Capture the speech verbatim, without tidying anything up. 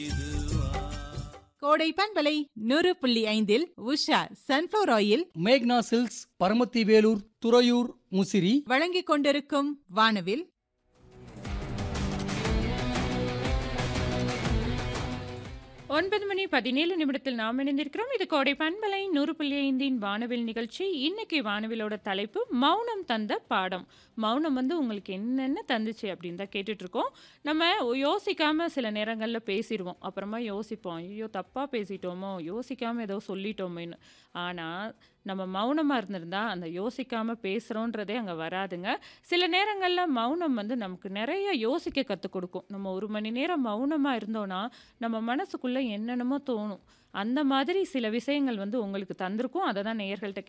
கோடை பண்பலை நூறு புள்ளி ஐந்தில் உஷா சன்ஃப்ளவர் ஆயில், மேக்னா சில்க்ஸ், பரமத்தி வேலூர், துறையூர், முசிறி வழங்கிக் கொண்டிருக்கும் வானவில். ஒன்பது மணி பதினேழு நிமிடத்தில் நாம் இணைந்திருக்கிறோம். இது கோடை பண்பலை நூறு புள்ளி ஐந்தின் வானவில் நிகழ்ச்சி. இன்னைக்கு வானவிலோட தலைப்பு மௌனம் தந்த பாடம். மௌனம் வந்து உங்களுக்கு என்னென்ன தந்துச்சு அப்படின்னு தான் கேட்டுட்டு இருக்கோம். நம்ம யோசிக்காம சில நேரங்களில் பேசிடுவோம். அப்புறமா யோசிப்போம், ஐயோ தப்பாக பேசிட்டோமோ, யோசிக்காம ஏதோ சொல்லிட்டோமேன்னு. ஆனால் நம்ம மௌனமாக இருந்திருந்தா அந்த யோசிக்காம பேசுகிறோன்றதே அங்கே வராதுங்க. சில நேரங்களில் மௌனம் வந்து நமக்கு நிறைய யோசிக்க கற்றுக் கொடுக்கும். நம்ம ஒரு மணி நேரம் மௌனமாக இருந்தோன்னா நம்ம மனசுக்குள்ளே என்னென்னமோ தோணும். அந்த மாதிரி சில விஷயங்கள் வந்து உங்களுக்கு தந்திருக்கும். அதை தான் நேயர்கள்ட்ட